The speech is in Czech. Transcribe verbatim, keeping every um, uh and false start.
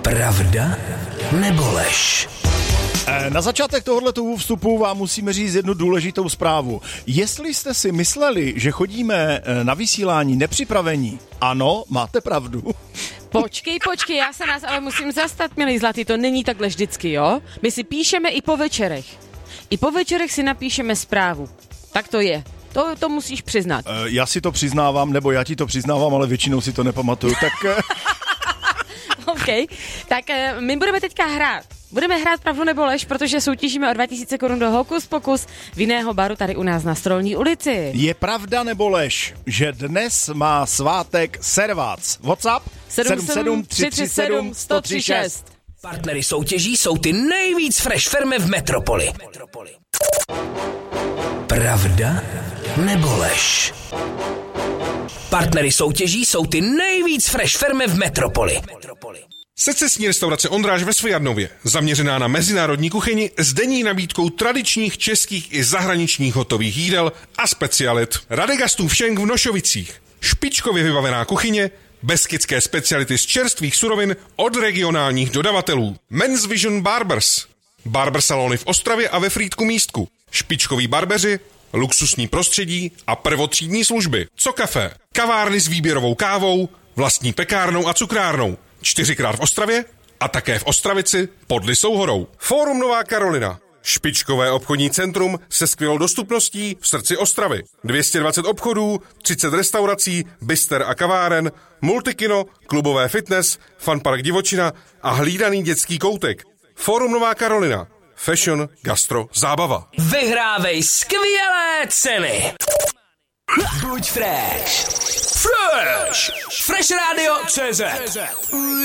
Pravda nebo lež? Na začátek tohoto vstupu vám musíme říct jednu důležitou zprávu. Jestli jste si mysleli, že chodíme na vysílání nepřipravení, ano, máte pravdu. Počkej, počkej, já se nás ale musím zastat, milý zlatý, to není takhle vždycky, jo? My si píšeme i po večerech. I po večerech si napíšeme zprávu. Tak to je. To, to musíš přiznat. Já si to přiznávám, nebo já ti to přiznávám, ale většinou si to nepamatuju, tak... OK, tak my budeme teďka hrát. Budeme hrát pravdu nebo lež, protože soutěžíme o dva tisíce korun do Hokus Pokus v jiného baru tady u nás na Strolní ulici. Je pravda nebo lež, že dnes má svátek Servác? WhatsApp sedm sedm tři tři sedm sto třicet šest. Partnery soutěží jsou ty nejvíc fresh firmy v metropoli. Pravda nebo lež? Partnery soutěží jsou ty nejvíc fresh firmy v metropoli. Secesní restaurace Ondráš ve Svojadnově, zaměřená na mezinárodní kuchyni s denní nabídkou tradičních českých i zahraničních hotových jídel a specialit. Radegastův šenk v Nošovicích, špičkově vybavená kuchyně, beskydské speciality z čerstvých surovin od regionálních dodavatelů. Men's Vision Barbers, barber salony v Ostravě a ve Frýdku Místku, špičkoví barbeři, luxusní prostředí a prvotřídní služby. Co kafe, kavárny s výběrovou kávou, vlastní pekárnou a cukrárnou. Čtyřikrát v Ostravě a také v Ostravici pod Lisou horou. Fórum Nová Karolina. Špičkové obchodní centrum se skvělou dostupností v srdci Ostravy. dvě stě dvacet obchodů, třicet restaurací, bister a kaváren, multikino, klubové fitness, funpark Divočina a hlídaný dětský koutek. Fórum Nová Karolina. Fashion, gastro, zábava. Vyhrávej skvělé ceny. Buď fresh. Fresh. Fresh Radio C Z.